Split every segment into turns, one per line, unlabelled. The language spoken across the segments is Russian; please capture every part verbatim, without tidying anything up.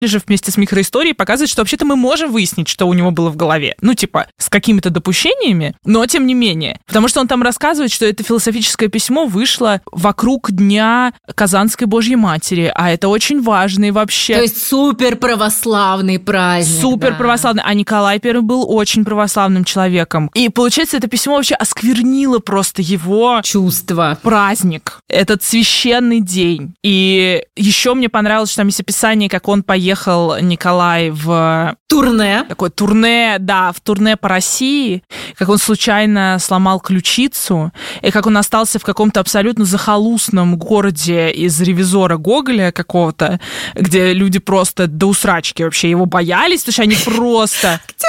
Вельжев вместе с микроисторией показывает, что вообще-то мы можем выяснить, что у него было в голове. Ну, типа, с какими-то допущениями, но тем не менее. Потому что он там рассказывает, что это философическое письмо вышло вокруг Дня Казанской Божьей Матери, а это очень важный вообще...
То есть супер православный праздник.
Супер
да.
православный. А Николай Первый был очень православным человеком. И, получается, это письмо вообще осквернило просто его...
Чувство.
Праздник. Этот священный день. И еще мне понравилось, что там есть описание, как он поехал, Николай, в...
Турне.
Такое турне, да, в турне по России, как он случайно сломал ключицу, и как он остался в каком-то абсолютно захолустном городе из «Ревизора» Гоголя какого-то, где люди просто до усрачки вообще его боялись, потому что они просто...
Где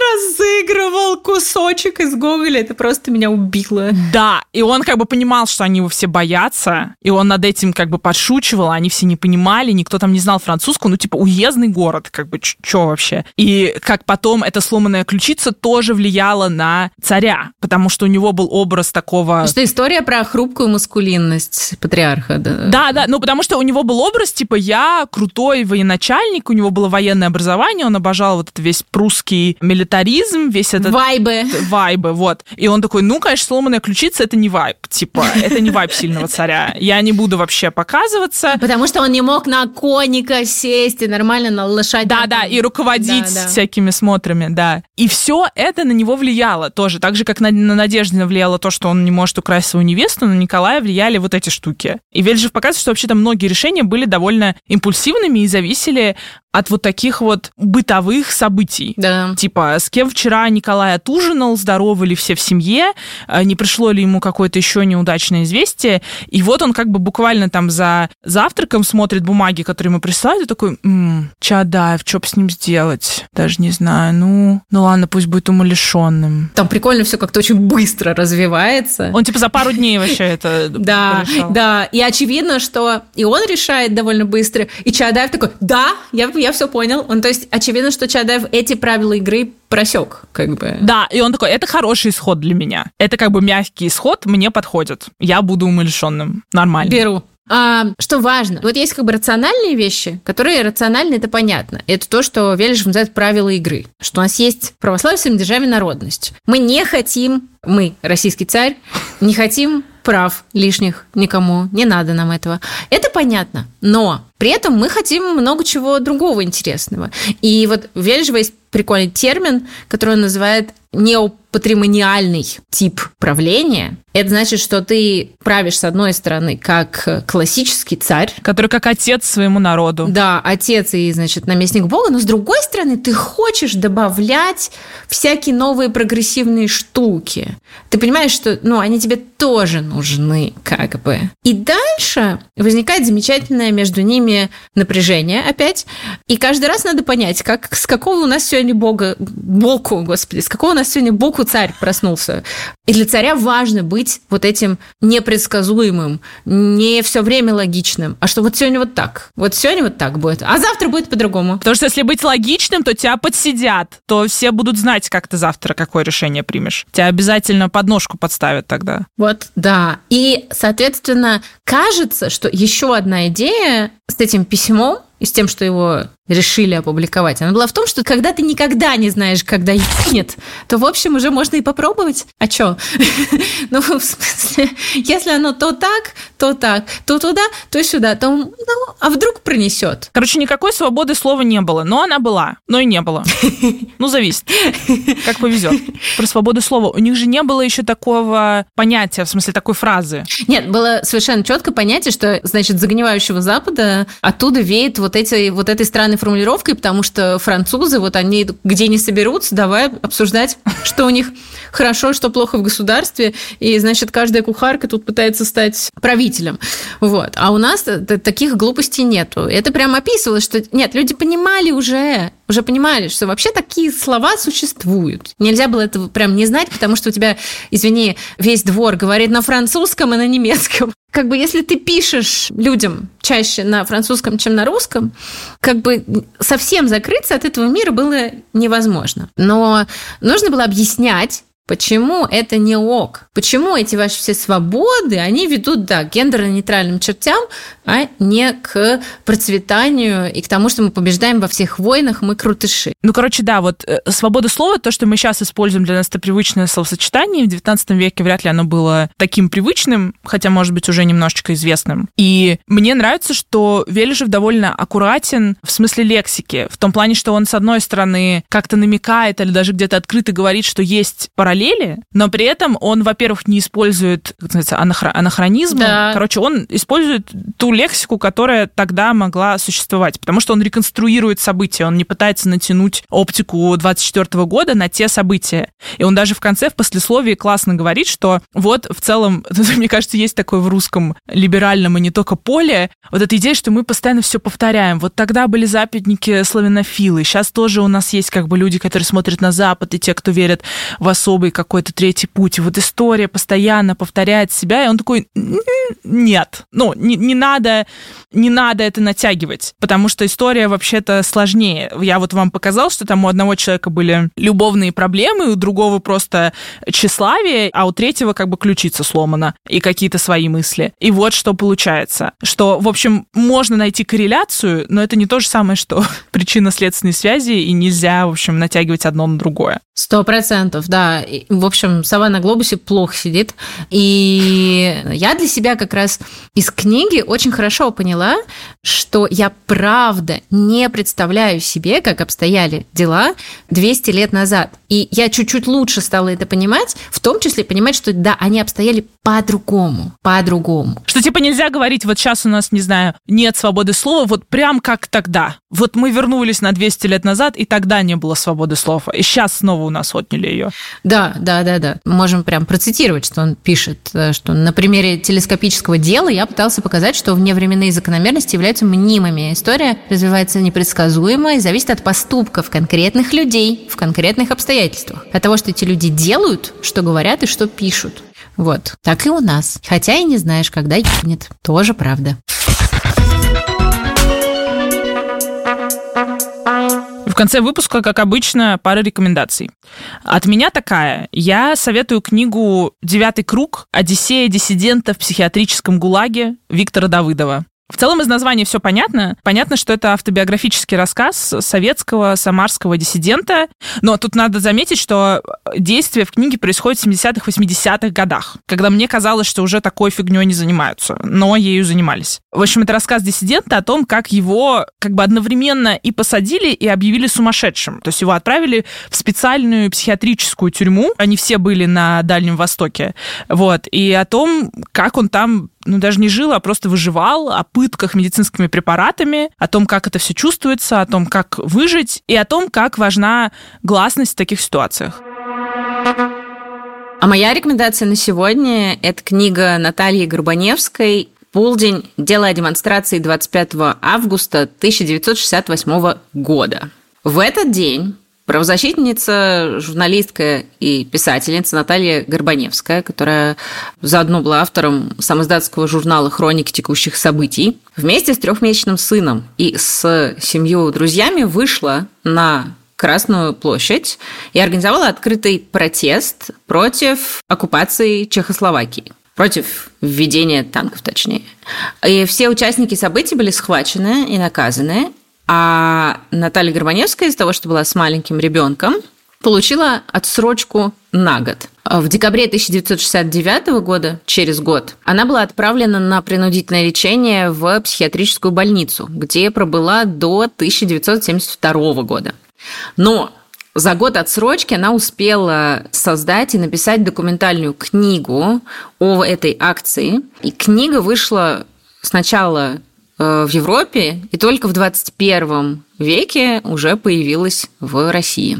он разыгрывал кусочек из Гоголя, это просто меня убило.
Да, и он как бы понимал, что они его все боятся, и он над этим как бы подшучивал, они все не понимали, никто там не знал французского, ну типа уездный город, как бы чё вообще. И как потом эта сломанная ключица тоже влияла на царя, потому что у него был образ такого...
Что история про хрупкую маскулинность патриарха, да?
Да, да, ну потому что у него был образ, типа, я крутой военачальник, у него было военное образование, он обожал вот этот весь прусский милитаризм, весь этот...
Вайбы.
Вайбы, вот. И он такой, ну, конечно, сломанная ключица — это не вайб, типа, это не вайб сильного царя. Я не буду вообще показываться.
Потому что он не мог на конника сесть и нормально на лошадь.
Да, да, и руководить
да, да.
всякими смотрами, да. И все это на него влияло тоже. Так же, как на, на Надеждина влияло то, что он не может украсть свою невесту, на Николая влияли вот эти штуки. И Вельжев показывает, что вообще-то многие решения были довольно импульсивными и зависели от вот таких вот бытовых событий.
Да.
Типа, с кем вчера Николай отужинал, здоровы ли все в семье, не пришло ли ему какое-то еще неудачное известие. И вот он как бы буквально там за завтраком смотрит бумаги, которые ему присылают, и такой, м-м, Чаадаев, что бы с ним сделать? Даже не знаю, ну, ну ладно, пусть будет умалишенным.
Там прикольно все как-то очень быстро развивается.
Он типа за пару дней вообще это
Да, да, и очевидно, что и он решает довольно быстро, и Чаадаев такой, да, я я все понял. Он, то есть, очевидно, что Чаадаев эти правила игры просек, как бы.
Да, и он такой, это хороший исход для меня. Это как бы мягкий исход, мне подходит. Я буду умалишенным. Нормально.
Беру. А, что важно, вот есть как бы рациональные вещи, которые рациональны, это понятно. Это то, что Вельжев называет правила игры. Что у нас есть православие, самодержавие, народность. Мы не хотим, мы, российский царь, не хотим прав лишних никому, не надо нам этого. Это понятно, но при этом мы хотим много чего другого интересного. И вот у Вельжева есть прикольный термин, который он называет неопатримониальный тип правления. Это значит, что ты правишь, с одной стороны, как классический царь.
Который как отец своему народу.
Да, отец и, значит, наместник Бога. Но, с другой стороны, ты хочешь добавлять всякие новые прогрессивные штуки. Ты понимаешь, что, ну, они тебе тоже нужны, как бы. И дальше возникает замечательное между ними напряжение опять. И каждый раз надо понять, как, с какого у нас сегодня Бога, боку, господи, с какого у нас сегодня боку царь проснулся. И для царя важно быть вот этим непредсказуемым, не все время логичным, а что вот сегодня вот так, вот сегодня вот так будет, а завтра будет по-другому.
Потому что если быть логичным, то тебя подсидят, то все будут знать, как ты завтра какое решение примешь. Тебя обязательно подножку подставят тогда.
Вот, да. И, соответственно, кажется, что еще одна идея с этим письмом и с тем, что его решили опубликовать, она была в том, что когда ты никогда не знаешь, когда ебнет, то, в общем, уже можно и попробовать. А чё? Ну, в смысле, если оно то так, то так, то туда, то сюда, то, ну, а вдруг пронесет?
Короче, никакой свободы слова не было, но она была, но и не было. Ну, зависит. Как повезет. Про свободу слова. У них же не было еще такого понятия, в смысле такой фразы.
Нет, было совершенно четко понятие, что, значит, загнивающего Запада оттуда веет вот, эти, вот этой странной формулировкой, потому что французы, вот они где не соберутся, давай обсуждать, что у них хорошо, что плохо в государстве, и, значит, каждая кухарка тут пытается стать правителем. Вот. А у нас таких глупостей нету. Это прям описывалось, что нет, люди понимали уже, уже понимали, что вообще такие слова существуют. Нельзя было этого прям не знать, потому что у тебя, извини, весь двор говорит на французском и на немецком. Как бы если ты пишешь людям чаще на французском, чем на русском, как бы совсем закрыться от этого мира было невозможно. Но нужно было объяснять Почему это не ок? Почему эти ваши все свободы, они ведут, да, к гендерно-нейтральным чертям, а не к процветанию и к тому, что мы побеждаем во всех войнах, мы крутыши.
Ну, короче, да, вот э, свобода слова, то, что мы сейчас используем, для нас это привычное словосочетание. В девятнадцатом веке вряд ли оно было таким привычным, хотя, может быть, уже немножечко известным. И мне нравится, что Вележев довольно аккуратен в смысле лексики, в том плане, что он, с одной стороны, как-то намекает или даже где-то открыто говорит, что есть параллели, но при этом он, во-первых, не использует, как называется, анахро- анахронизмы. Да. Короче, он использует ту лексику, которая тогда могла существовать, потому что он реконструирует события, он не пытается натянуть оптику двадцать четвёртого года на те события. И он даже в конце, в послесловии классно говорит, что вот в целом, мне кажется, есть такое в русском либеральном и не только поле, вот эта идея, что мы постоянно все повторяем. Вот тогда были западники славянофилы, сейчас тоже у нас есть как бы люди, которые смотрят на Запад, и те, кто верят в особый какой-то третий путь. И вот история постоянно повторяет себя, и он такой, нет, ну, не, не надо, не надо это натягивать, потому что история вообще-то сложнее. Я вот вам показал, что там у одного человека были любовные проблемы, у другого просто тщеславие, а у третьего как бы ключица сломана и какие-то свои мысли. И вот что получается, что, в общем, можно найти корреляцию, но это не то же самое, что причинно-следственные связи, и нельзя, в общем, натягивать одно на другое.
Сто процентов, да. И, в общем, сова на глобусе плохо сидит. И я для себя как раз из книги очень хорошо поняла, что я правда не представляю себе, как обстояли дела двести лет назад. И я чуть-чуть лучше стала это понимать, в том числе понимать, что да, они обстояли по-другому, по-другому.
Что типа нельзя говорить, вот сейчас у нас, не знаю, нет свободы слова, вот прям как тогда. Вот мы вернулись на двести лет назад, и тогда не было свободы слова, и сейчас снова у нас отняли ее.
Да, да, да, да. Можем прям процитировать, что он пишет, что на примере телескопического дела я пытался показать, что вневременные закономерности являются мнимыми. История развивается непредсказуемо и зависит от поступков конкретных людей в конкретных обстоятельствах. От того, что эти люди делают, что говорят и что пишут. Вот. Так и у нас. Хотя и не знаешь, когда ебнет. Тоже правда.
В конце выпуска, как обычно, пара рекомендаций. От меня такая. Я советую книгу «Девятый круг. Одиссея диссидента в психиатрическом ГУЛАГе» Виктора Давыдова. В целом из названия все понятно. Понятно, что это автобиографический рассказ советского самарского диссидента, но тут надо заметить, что действие в книге происходит в семидесятых-восьмидесятых годах, когда мне казалось, что уже такой фигней не занимаются, но ею занимались. В общем, это рассказ диссидента о том, как его как бы одновременно и посадили, и объявили сумасшедшим. То есть его отправили в специальную психиатрическую тюрьму. Они все были на Дальнем Востоке. Вот. И о том, как он там ну, даже не жил, а просто выживал, о пытках медицинскими препаратами, о том, как это все чувствуется, о том, как выжить, и о том, как важна гласность в таких ситуациях.
А моя рекомендация на сегодня – это книга Натальи Горбаневской «Полдень. Дело о демонстрации двадцать пятого августа тысяча девятьсот шестьдесят восьмого года». В этот день правозащитница, журналистка и писательница Наталья Горбаневская, которая заодно была автором самоиздатского журнала «Хроники текущих событий», вместе с трехмесячным сыном и с семью друзьями вышла на Красную площадь и организовала открытый протест против оккупации Чехословакии. Против введения танков, точнее. И все участники событий были схвачены и наказаны. А Наталья Горбаневская из-за того, что была с маленьким ребенком, получила отсрочку на год. В декабре тысяча девятьсот шестьдесят девятого года, через год, она была отправлена на принудительное лечение в психиатрическую больницу, где пробыла до тысяча девятьсот семьдесят второго года. Но за год отсрочки она успела создать и написать документальную книгу о этой акции. И книга вышла сначала в Европе, и только в двадцать первом веке уже появилась в России.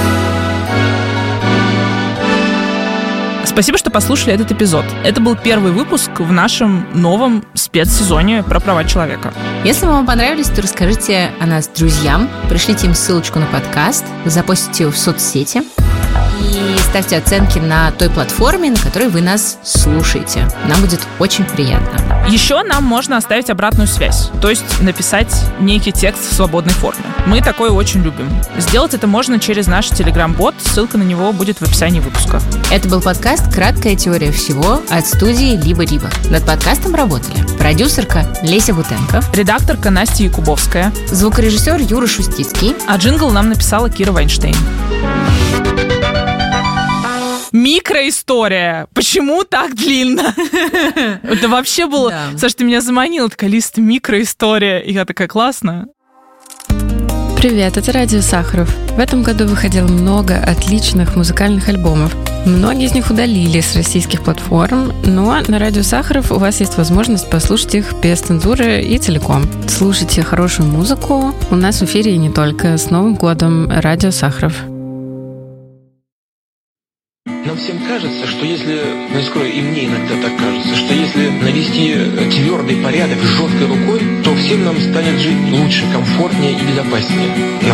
Спасибо, что послушали этот эпизод. Это был первый выпуск в нашем новом спецсезоне про права человека.
Если вам понравились, то расскажите о нас друзьям, пришлите им ссылочку на подкаст, запостите его в соцсети и ставьте оценки на той платформе, на которой вы нас слушаете. Нам будет очень приятно.
Еще нам можно оставить обратную связь, то есть написать некий текст в свободной форме. Мы такое очень любим. Сделать это можно через наш Telegram-бот, ссылка на него будет в описании выпуска.
Это был подкаст «Краткая теория всего» от студии «Либо-либо». Над подкастом работали продюсерка Леся Бутенко,
редакторка Настя Якубовская,
звукорежиссер Юра Шустицкий,
а джингл нам написала Кира Вайнштейн. Микроистория. Почему так длинно? Это вообще было... Да. Саша, ты меня заманила, такая, лист, микроистория. И я такая, классная.
Привет, это Радио Сахаров. В этом году выходило много отличных музыкальных альбомов. Многие из них удалили с российских платформ, но на Радио Сахаров у вас есть возможность послушать их без цензуры и целиком. Слушайте хорошую музыку. У нас в эфире и не только. С Новым годом, Радио Сахаров.
Нам всем кажется, что если, ну не скрою, и мне иногда так кажется, что если навести твердый порядок с жесткой рукой, то всем нам станет жить лучше, комфортнее и безопаснее.